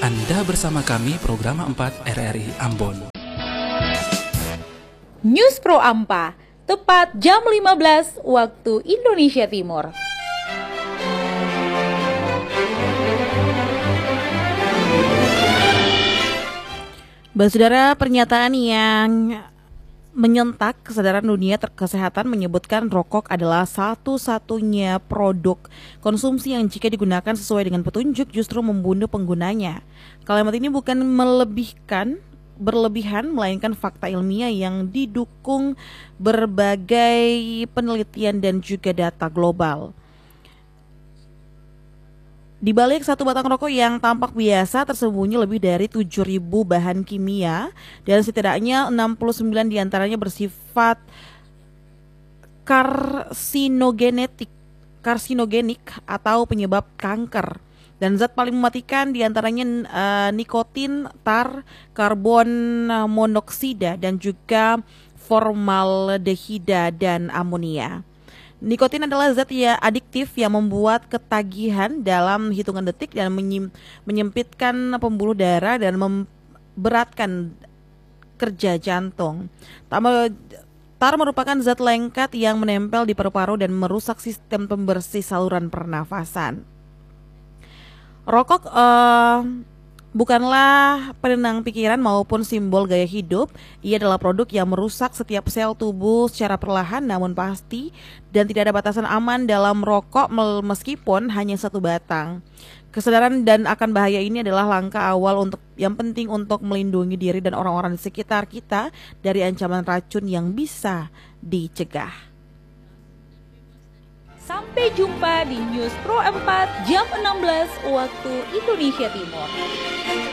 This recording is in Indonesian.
Anda bersama kami program 4 RRI Ambon. News Pro Ampa, tepat jam 15 waktu Indonesia Timur. Saudara, pernyataan yang menyentak kesadaran dunia kesehatan menyebutkan rokok adalah satu-satunya produk konsumsi yang jika digunakan sesuai dengan petunjuk justru membunuh penggunanya. Kalimat ini bukan berlebihan, melainkan fakta ilmiah yang didukung berbagai penelitian dan juga data global. Di balik satu batang rokok yang tampak biasa tersembunyi lebih dari 7.000 bahan kimia dan setidaknya 69 diantaranya bersifat karsinogenik atau penyebab kanker. Dan zat paling mematikan diantaranya nikotin, tar, karbon monoksida dan juga formaldehida dan amonia. Nikotin adalah zat yang adiktif yang membuat ketagihan dalam hitungan detik dan menyempitkan pembuluh darah dan memberatkan kerja jantung. Tar merupakan zat lengket yang menempel di paru-paru dan merusak sistem pembersih saluran pernafasan. Rokok bukanlah penenang pikiran maupun simbol gaya hidup. Ia adalah produk yang merusak setiap sel tubuh secara perlahan namun pasti, dan tidak ada batasan aman dalam rokok meskipun hanya satu batang. Kesadaran dan akan bahaya ini adalah langkah awal yang penting untuk melindungi diri dan orang-orang di sekitar kita dari ancaman racun yang bisa dicegah. Sampai jumpa di News Pro 4 jam 16 waktu Indonesia Timur.